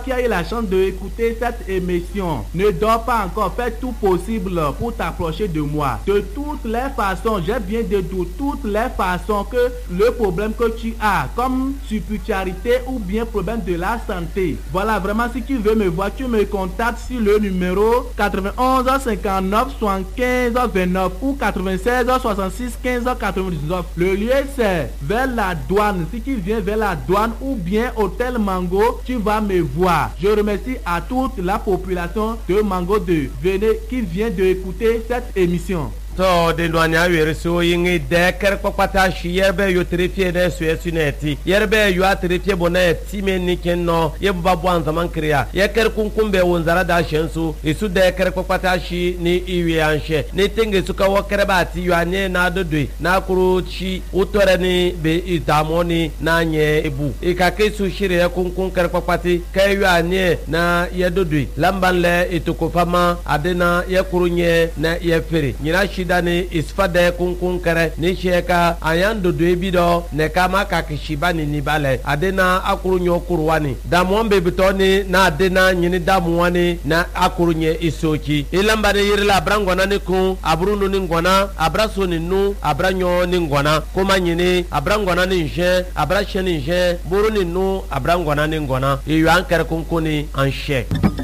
qui as eu la chance d'écouter cette émission, ne dors pas encore, fais tout possible pour t'approcher de moi. De toutes les façons, j'ai bien dit de toutes les façons que le problème que tu as, comme subsidiarité ou bien problème de la santé. Voilà, vraiment, si tu veux me voir, tu me contactes sur le numéro 91 59 75 29 ou 96 66 15 99. Le lieu c'est vers la douane. Si tu viens vers la douane ou bien Hôtel Mango, tu vas me voir. Je remercie à toute la population de Mango 2 qui vient d'écouter cette émission. To de loanya werso yingi de ker kokpata shi yerbe yo trefie de suesuneti yerbe yo atrefie boneti meniken no yebuba bwan zaman kriya ye ker kunkumbe wonzara da shensu isu de ker kokpata shi ni iwi anshe ni tenge suka wo kerebati yo anye na dodwe na kuru chi utore ni be itamoni na nye ebu ikake su shire ye kunkun ker kokpati ke yo anye na ye dodwe lambanle itukofama adena ye kuru nye na ye fere nyina dani isfade kunkun kere ni sheka ayan dodo ebido ne kama kakishiba ni nibale adena akuru nyo kuruwani damu mbe bitoni na adena nyini damu wani na akuru nye isochi ilamba ne yirila abrangona ni kun abrunu ni ngona abraso ni nu abranyo ni ngona kuma nyini abrangona ni nje abrashe ni nje buru ni nu abrangona ni ngona iyo ankere kunkuni anshe.